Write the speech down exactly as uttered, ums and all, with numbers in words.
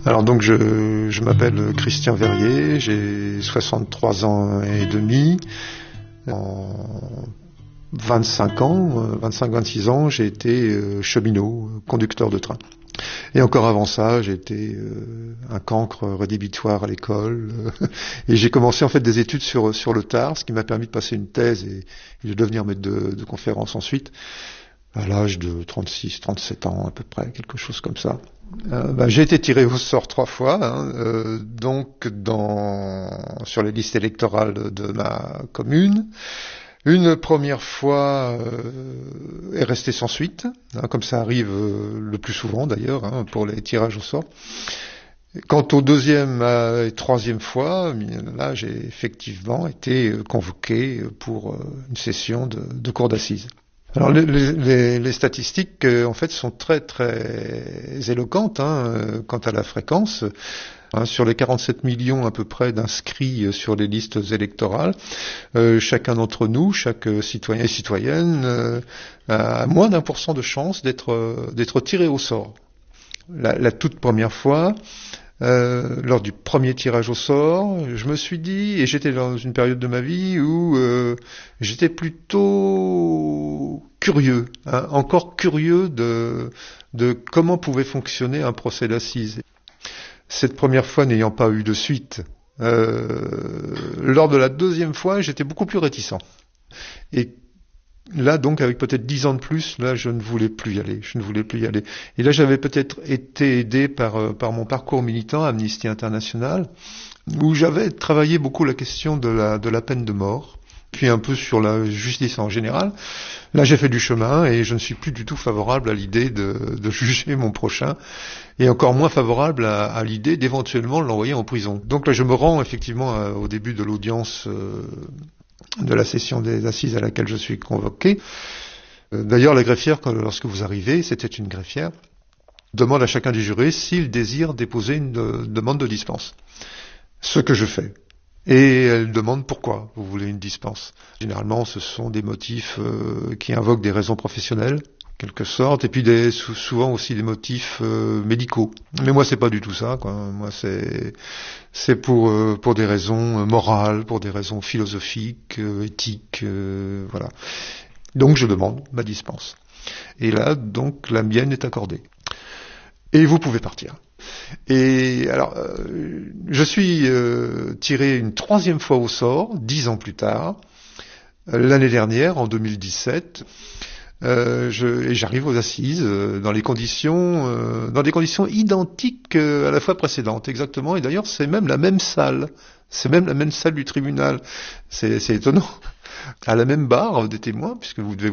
Alors donc je, je m'appelle Christian Verrier, j'ai soixante-trois ans et demi. En vingt-cinq ans, vingt-cinq vingt-six ans, j'ai été cheminot, conducteur de train. Et encore avant ça, j'ai été euh, un cancre rédhibitoire à l'école. Euh, et j'ai commencé en fait des études sur sur le tard, ce qui m'a permis de passer une thèse et, et de devenir maître de, de conférence ensuite, à l'âge de trente-six, trente-sept ans à peu près, quelque chose comme ça. Euh, bah, j'ai été tiré au sort trois fois, hein, euh, donc dans sur les listes électorales de, de ma commune. Une première fois euh, est restée sans suite, hein, comme ça arrive euh, le plus souvent d'ailleurs, hein, pour les tirages au sort. Quant aux deuxième et troisième fois, là j'ai effectivement été convoqué pour une session de, de cour d'assises. Alors les, les, les statistiques euh, en fait sont très très éloquentes hein, quant à la fréquence. Hein, sur les quarante-sept millions à peu près d'inscrits sur les listes électorales, euh, chacun d'entre nous, chaque citoyen et citoyenne, euh, a moins d'un pour cent de chance d'être euh, d'être tiré au sort. La, la toute première fois, euh, lors du premier tirage au sort, je me suis dit, et j'étais dans une période de ma vie où euh, j'étais plutôt curieux, hein, encore curieux de, de comment pouvait fonctionner un procès d'assises. Cette première fois n'ayant pas eu de suite, euh, lors de la deuxième fois, j'étais beaucoup plus réticent. Et là, donc, avec peut-être dix ans de plus, là, je ne voulais plus y aller. Je ne voulais plus y aller. Et là, j'avais peut-être été aidé par, par mon parcours militant, Amnesty International, où j'avais travaillé beaucoup la question de la, de la peine de mort, puis un peu sur la justice en général. Là, j'ai fait du chemin et je ne suis plus du tout favorable à l'idée de, de juger mon prochain et encore moins favorable à, à l'idée d'éventuellement l'envoyer en prison. Donc là, je me rends effectivement à, au début de l'audience euh, de la session des assises à laquelle je suis convoqué. Euh, d'ailleurs, la greffière, quand, lorsque vous arrivez, c'était une greffière, demande à chacun des jurés s'il désire déposer une de, demande de dispense. Ce que je fais. Et elle demande pourquoi vous voulez une dispense. Généralement, ce sont des motifs euh, qui invoquent des raisons professionnelles, en quelque sorte, et puis des, souvent aussi des motifs euh, médicaux. Mais moi, c'est pas du tout ça, quoi. Moi, c'est c'est pour euh, pour des raisons morales, pour des raisons philosophiques, euh, éthiques, euh, voilà. Donc, je demande ma dispense. Et là, donc, la mienne est accordée. Et vous pouvez partir. Et alors, euh, je suis euh, tiré une troisième fois au sort, dix ans plus tard, euh, l'année dernière, en deux mille dix-sept, euh, je, et j'arrive aux assises euh, dans les conditions, euh, dans des conditions identiques euh, à la fois précédente, exactement. Et d'ailleurs, c'est même la même salle, c'est même la même salle du tribunal. C'est, c'est étonnant. À la même barre des témoins, puisque vous devez